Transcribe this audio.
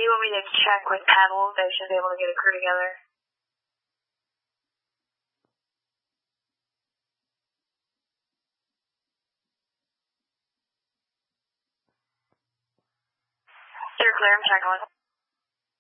you want me to check with Paddle? They should be able to get a crew together. You're clear, I'm checking with